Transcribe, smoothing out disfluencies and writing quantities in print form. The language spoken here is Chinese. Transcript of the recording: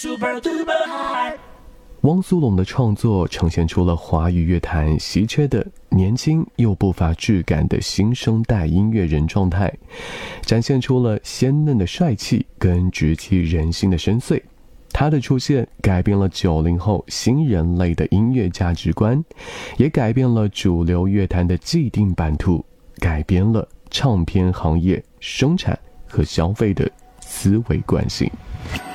汪苏泷的创作呈现出了华语乐坛稀缺的年轻又不乏质感的新生代音乐人状态，展现出了鲜嫩的帅气跟直击人心的深邃。他的出现改变了90后新人类的音乐价值观，也改变了主流乐坛的既定版图，改变了唱片行业生产和消费的思维惯性。